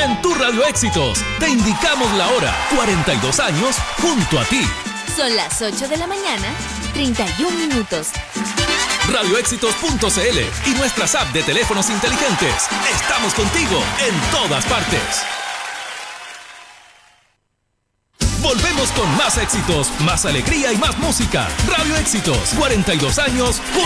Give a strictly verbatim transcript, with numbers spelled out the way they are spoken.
En tu Radio Éxitos te indicamos la hora. cuarenta y dos años junto a ti. Son las ocho de la mañana, treinta y un minutos. radio éxitos punto c l y nuestras apps de teléfonos inteligentes. Estamos contigo en todas partes. Volvemos con más éxitos, más alegría y más música. Radio Éxitos, cuarenta y dos años.